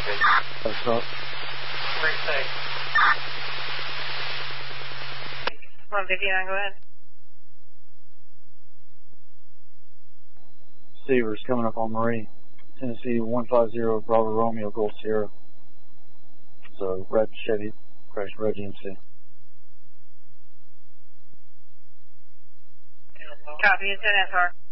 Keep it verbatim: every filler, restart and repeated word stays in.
That's up. Great thing. one fifty-nine, go ahead. Seavers coming up on Marie. Tennessee one five zero Bravo Romeo Gold Sierra. So red Chevy crashed red G M C. Copy, it's an F R.